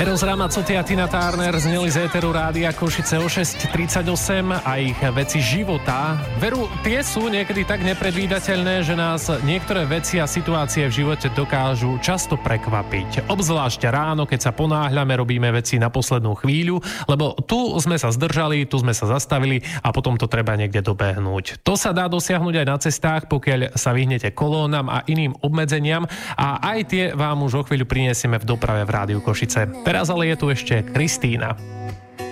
Eros Ramazzotti a Tina Turner zneli z éteru rádia Košice o 6:38 a ich veci života. Veru, tie sú niekedy tak nepredvídateľné, že nás niektoré veci a situácie v živote dokážu často prekvapiť. Obzvlášť ráno, keď sa ponáhľame, robíme veci na poslednú chvíľu, lebo tu sme sa zdržali, tu sme sa zastavili a potom to treba niekde dobehnúť. To sa dá dosiahnuť aj na cestách, pokiaľ sa vyhnete kolónam a iným obmedzeniam, a aj tie vám už o chvíľu prinesieme v doprave v rádiu Košice. Teraz ale je tu ešte Kristína.